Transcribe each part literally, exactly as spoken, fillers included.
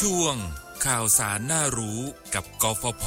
ช่วงข่าวสารน่ารู้กับกฟผ.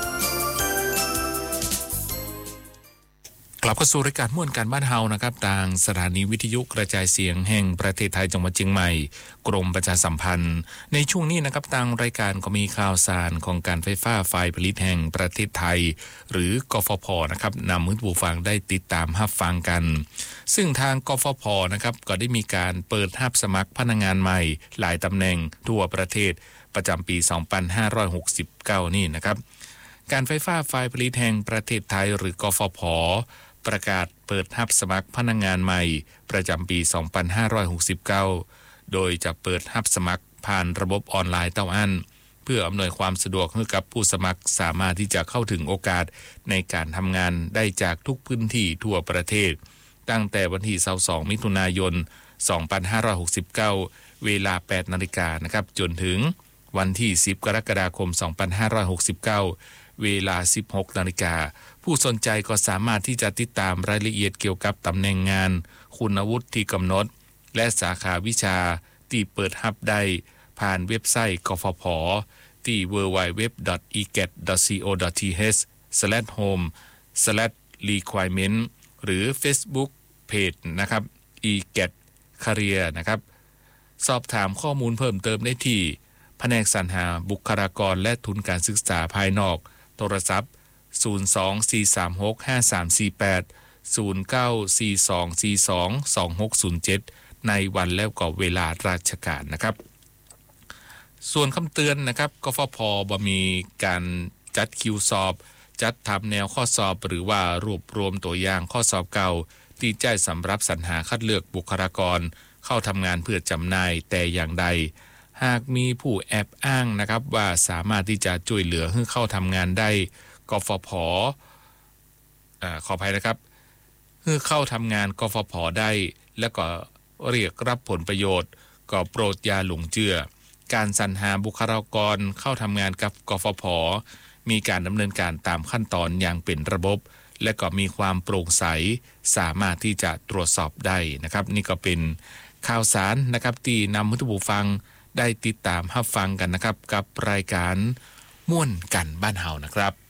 กลับเข้าสู่รายการม่วนการบ้านเฮานะครับทางสถานีวิทยุกระจายเสียงแห่งประเทศไทยจังหวัดเชียงใหม่กรมประชาสัมพันธ์ในช่วงนี้นะครับทางรายการก็มีข่าวสารของการไฟฟ้าฝ่ายผลิตแห่งประเทศไทยหรือกฟผ.นะครับนำให้ผู้ฟังได้ติดตามรับฟังกันซึ่งทางกฟผ.นะครับก็ได้มีการเปิดรับสมัครพนักงานใหม่หลายตำแหน่งทั่วประเทศประจำปีสองพันห้าร้อยหกสิบเก้านี่นะครับการไฟฟ้าฝ่ายผลิตแห่งประเทศไทยหรือกฟผ.ประกาศเปิดรับสมัครพนักงานใหม่ประจำปีสองพันห้าร้อยหกสิบเก้าโดยจะเปิดรับสมัครผ่านระบบออนไลน์เต้าอั้นเพื่ออำนวยความสะดวกให้กับผู้สมัครสามารถที่จะเข้าถึงโอกาสในการทำงานได้จากทุกพื้นที่ทั่วประเทศตั้งแต่วันที่ยี่สิบสองมิถุนายนสองพันห้าร้อยหกสิบเก้าเวลา แปดนาฬิกา นนะครับจนถึงวันที่สิบกรกฎาคมสองพันห้าร้อยหกสิบเก้าเวลา สิบหกนาฬิกา ผู้สนใจก็สามารถที่จะติดตามรายละเอียดเกี่ยวกับตำแหน่งงานคุณวุฒิที่กำหนดและสาขาวิชาที่เปิดรับได้ผ่านเว็บไซต์กฟผ.ที่ ดับเบิลยู ดับเบิลยู ดับเบิลยู ดอท อี แกต ดอท ซี โอ ดอท ที เอช สแลช โฮม สแลช รีไควร์เมนต์ หรือ Facebook Page นะครับ อี แกต Career นะครับสอบถามข้อมูลเพิ่มเติมได้ที่แผนกสรรหาบุคลากรและทุนการศึกษาภายนอกโทรศัพท์ศูนย์ สอง สี่ สาม หก ห้า สาม สี่ แปด ศูนย์ เก้า สี่ สอง สี่ สอง สอง หก ศูนย์ เจ็ดในวันแล้วก็เวลาราชการนะครับส่วนคำเตือนนะครับกฟผ.บ่มีการจัดคิวสอบจัดทำแนวข้อสอบหรือว่ารวบรวมตัวอย่างข้อสอบเก่าที่ใช้สำหรับสรรหาคัดเลือกบุคลากรเข้าทำงานเพื่อจำหน่ายแต่อย่างใดหากมีผู้แอบอ้างนะครับว่าสามารถที่จะช่วยเหลือให้เข้าทำงานได้กฟผ.อ่าขออภัยนะครับให้เข้าทำงานกฟผ.ได้แล้วก็เรียกรับผลประโยชน์ก็โปรดอย่าหลงเชื่อการสรรหาบุคลากรเข้าทำงานกับกฟผ.มีการดำเนินการตามขั้นตอนอย่างเป็นระบบและก็มีความโปร่งใสสามารถที่จะตรวจสอบได้นะครับนี่ก็เป็นข่าวสารนะครับที่นำให้ท่านผู้ฟังได้ติดตามรับฟังกันนะครับกับรายการม่วนกันบ้านเฮานะครับ